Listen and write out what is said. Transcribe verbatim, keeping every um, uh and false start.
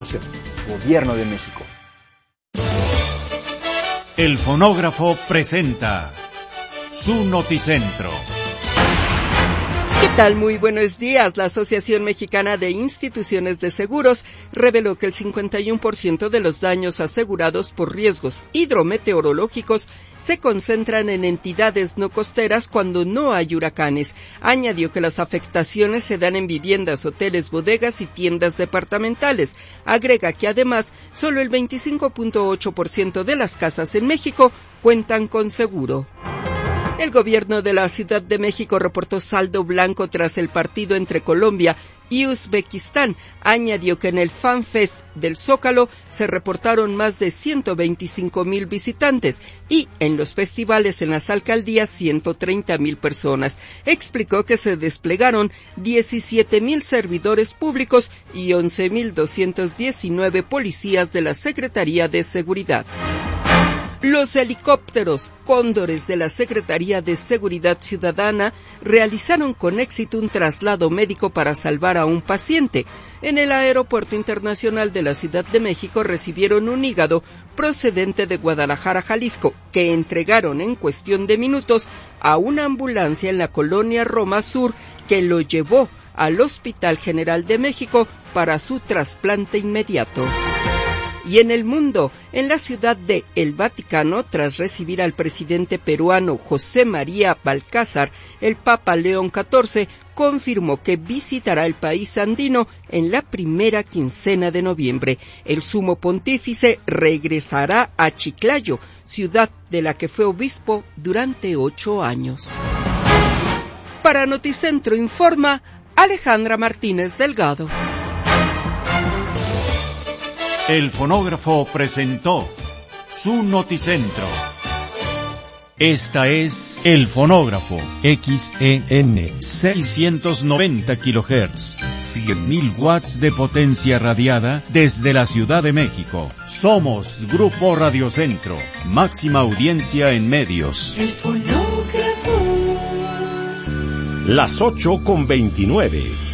Gobierno de México. El fonógrafo presenta su Noticentro. ¿Qué tal? Muy buenos días. La Asociación Mexicana de Instituciones de Seguros reveló que el cincuenta y uno por ciento de los daños asegurados por riesgos hidrometeorológicos se concentran en entidades no costeras cuando no hay huracanes. Añadió que las afectaciones se dan en viviendas, hoteles, bodegas y tiendas departamentales. Agrega que además solo el veinticinco punto ocho por ciento de las casas en México cuentan con seguro. El gobierno de la Ciudad de México reportó saldo blanco tras el partido entre Colombia y Uzbekistán. Añadió que en el Fan Fest del Zócalo se reportaron más de ciento veinticinco mil visitantes y en los festivales en las alcaldías ciento treinta mil personas. Explicó que se desplegaron diecisiete mil servidores públicos y once mil doscientos diecinueve policías de la Secretaría de Seguridad. Los helicópteros Cóndores de la Secretaría de Seguridad Ciudadana realizaron con éxito un traslado médico para salvar a un paciente. En el Aeropuerto Internacional de la Ciudad de México recibieron un hígado procedente de Guadalajara, Jalisco, que entregaron en cuestión de minutos a una ambulancia en la colonia Roma Sur que lo llevó al Hospital General de México para su trasplante inmediato. Y en el mundo, en la ciudad de El Vaticano, tras recibir al presidente peruano José María Balcázar, el Papa León catorce confirmó que visitará el país andino en la primera quincena de noviembre. El sumo pontífice regresará a Chiclayo, ciudad de la que fue obispo durante ocho años. Para Noticentro informa Alejandra Martínez Delgado. El fonógrafo presentó su Noticentro. Esta es El Fonógrafo, X E N, seiscientos noventa kilohertz, cien mil watts de potencia radiada desde la Ciudad de México. Somos Grupo Radiocentro, máxima audiencia en medios. El Fonógrafo. Las ocho con veintinueve.